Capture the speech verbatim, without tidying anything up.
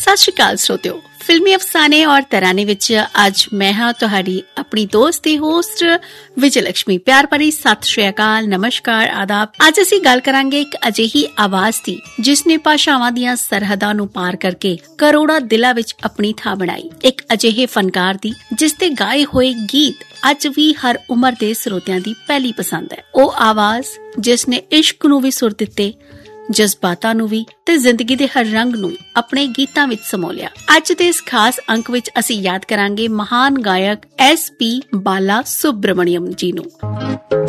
सत श्री अकाल श्रोतियो, फिल्मी अफसाने और तराने विच अज मैं हाँ तुहाडी अपनी दोस्त ते होस्ट विजय लक्ष्मी। प्यार भरी सत श्री अकाल, नमस्कार, आदाब। अज असीं गल करांगे एक अजिही आवाज दी जिसने भाषावां दीआं सरहदां नूं पार करके करोड़ां दिलां विच अपनी थां बनाई। एक अजिहे फनकार दी जिस ते गाए होए गीत अज भी हर उम्र दे श्रोतियां दी पहली पसंद है। ओ आवाज जिसने इश्क नूं भी सुर दित्ते, जज्बातां नूं भी ते जिंदगी दे हर रंग नूं अपने गीतां विच समो लिया। अज दे इस खास अंक विच असीं याद करांगे महान गायक एस पी बाला सुब्रमण्यम जी नूं।